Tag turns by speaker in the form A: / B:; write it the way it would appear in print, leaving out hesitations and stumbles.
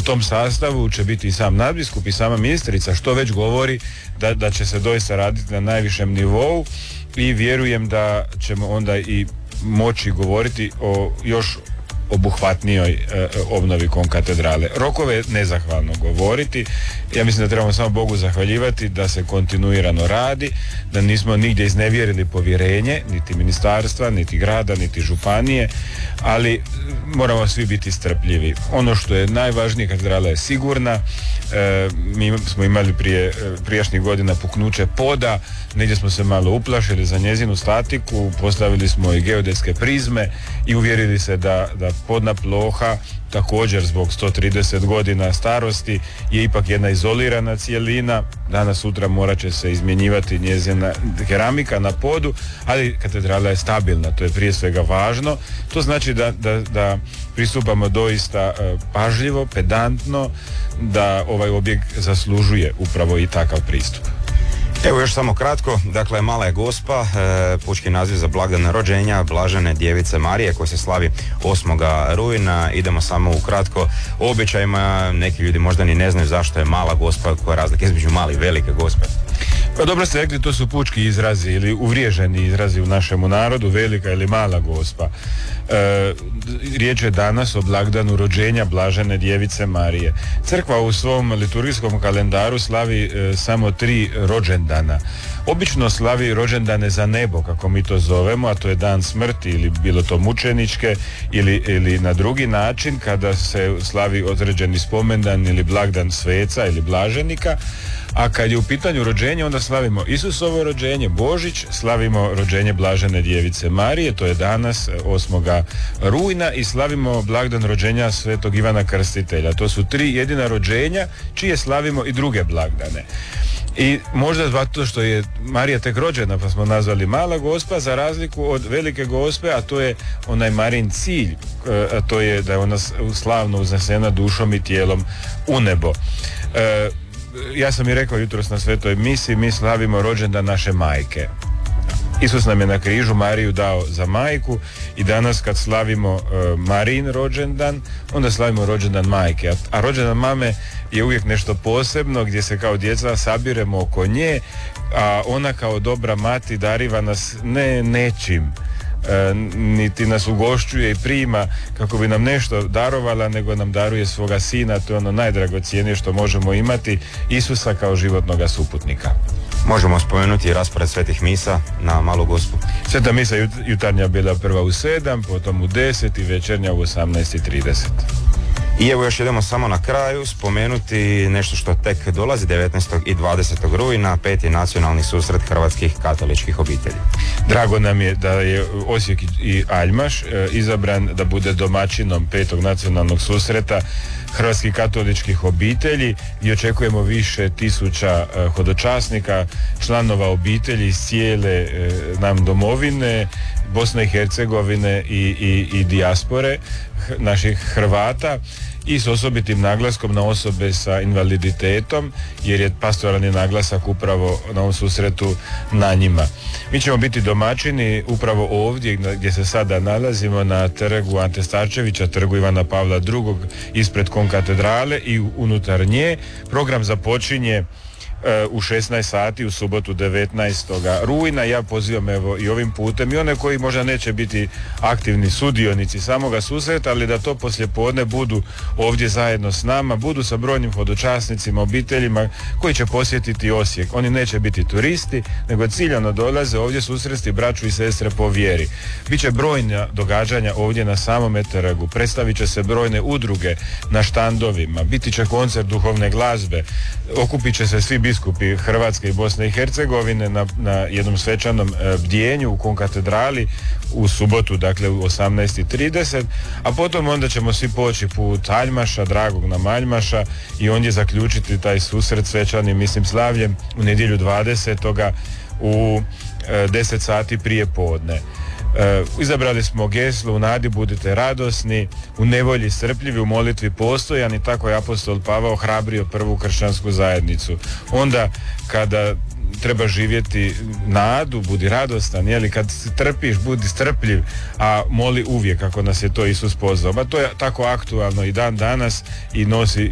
A: tom sastavu će biti i sam nadbiskup i sama ministrica, što već govori da će se doista raditi na najvišem nivou i vjerujem da ćemo onda i moći govoriti o još obuhvatnijoj obnovi konkatedrale. Rokove je nezahvalno govoriti. Ja mislim da trebamo samo Bogu zahvaljivati da se kontinuirano radi, da nismo nigdje iznevjerili povjerenje, niti ministarstva, niti grada, niti županije, ali moramo svi biti strpljivi. Ono što je najvažnije, katedrala je sigurna. Mi smo imali prijašnjih godina puknuće poda, negdje smo se malo uplašili za njezinu statiku, postavili smo i geodetske prizme i uvjerili se da podna ploha također zbog 130 godina starosti je ipak jedna izolirana cijelina. Danas sutra morat će se izmjenjivati njezina keramika na podu, ali katedrala je stabilna, to je prije svega važno. To znači da pristupamo doista pažljivo, pedantno, da ovaj objekt zaslužuje upravo i takav pristup.
B: Evo još samo kratko, dakle Mala je Gospa, pučki naziv za blagdan rođenja Blažene Djevice Marije koji se slavi 8. rujna. Idemo samo ukratko o običajima, neki ljudi možda ni ne znaju zašto je Mala Gospa, koja je razlika između Male i Velike Gospe.
A: Pa dobro ste rekli, to su pučki izrazi ili uvriježeni izrazi u našemu narodu, Velika ili Mala Gospa. Riječ je danas o blagdanu rođenja Blažene Djevice Marije. Crkva u svom liturgijskom kalendaru slavi samo 3 rođendana. Obično slavi rođendane za nebo, kako mi to zovemo, a to je dan smrti ili bilo to mučeničke ili na drugi način kada se slavi određeni spomendan ili blagdan sveca ili blaženika. A kad je u pitanju rođenje, onda slavimo Isusovo rođenje, Božić, slavimo rođenje Blažene Djevice Marije, to je danas 8. rujna, i slavimo blagdan rođenja Svetog Ivana Krstitelja. To su 3 jedina rođenja čije slavimo i druge blagdane. I možda zato što je Marija tek rođena pa smo nazvali Mala Gospa, za razliku od Velike Gospe, a to je onaj Marin cilj, a to je da je ona slavno uznesena dušom i tijelom u nebo. Ja sam i rekao jutros na svetoj misi, mi slavimo rođendan naše majke. Isus nam je na križu Mariju dao za majku i danas kad slavimo Marijin rođendan, onda slavimo rođendan majke. A rođendan mame je uvijek nešto posebno gdje se kao djeca sabiremo oko nje, a ona kao dobra mati dariva nas ne nečim, niti nas ugošćuje i prima kako bi nam nešto darovala, nego nam daruje svoga sina. To je ono najdragocjenije što možemo imati, Isusa kao životnoga suputnika.
B: Možemo spomenuti i raspored svetih misa na Malu Gospu.
A: Sveta misa jutarnja bila prva u 7, potom u 10 i večernja u 18:30.
B: I evo još idemo samo na kraju spomenuti nešto što tek dolazi 19. i 20. rujna, 5. nacionalni susret hrvatskih katoličkih obitelji.
A: Drago nam je da je Osijek i Aljmaš izabran da bude domaćinom 5. nacionalnog susreta hrvatskih katoličkih obitelji i očekujemo više tisuća hodočasnika, članova obitelji iz cijele nam domovine, Bosne i Hercegovine i dijaspore naših Hrvata, i s osobitim naglaskom na osobe sa invaliditetom, jer je pastoralni naglasak upravo na ovom susretu na njima. Mi ćemo biti domaćini upravo ovdje gdje se sada nalazimo, na trgu Ante Starčevića, trgu Ivana Pavla II, ispred konkatedrale i unutar nje. Program započinje u 16 sati u subotu 19. rujna. Ja pozivam evo i ovim putem i one koji možda neće biti aktivni sudionici samoga susreta, ali da to poslijepodne budu ovdje zajedno s nama, budu sa brojnim hodočasnicima, obiteljima koji će posjetiti Osijek. Oni neće biti turisti, nego ciljano dolaze ovdje susresti braću i sestre po vjeri. Biće brojna događanja ovdje na samome trgu, predstavit će se brojne udruge na štandovima, biti će koncert duhovne glazbe, okupit će se svi biskupi Hrvatske i Bosne i Hercegovine na jednom svečanom bdjenju u konkatedrali u subotu, dakle u 18:30, a potom onda ćemo svi poći put Aljmaša, dragog nam Aljmaša, i ondje zaključiti taj susret svečanim, mislim, slavljem u nedjelju 20. u 10 sati prije podne. Izabrali smo geslo u nadi budite radosni, u nevolji strpljivi, u molitvi postojani. Tako je apostol Pavao hrabrio prvu kršćansku zajednicu. Onda kada treba živjeti nadu, budi radostan, jeli, kad trpiš, budi strpljiv, a moli uvijek, kako nas je to Isus pozvao. Ba to je tako aktualno i dan danas i nosi